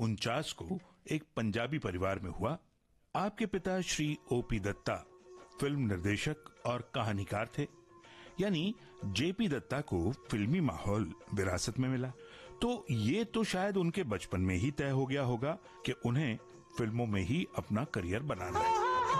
1949 को एक पंजाबी परिवार में हुआ। आपके पिता श्री ओपी दत्ता फिल्म निर्देशक और कहानीकार थे, यानी जेपी दत्ता को फिल्मी माहौल विरासत में मिला। तो ये तो शायद उनके बचपन में ही तय हो गया होगा कि उन्हें फिल्मों में ही अपना करियर बनाना है।